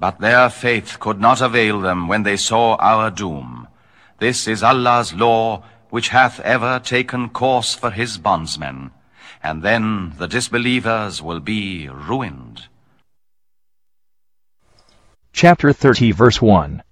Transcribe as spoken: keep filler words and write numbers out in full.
But their faith could not avail them when they saw our doom. This is Allah's law, which hath ever taken course for his bondsmen, and then the disbelievers will be ruined. Chapter thirty, verse one.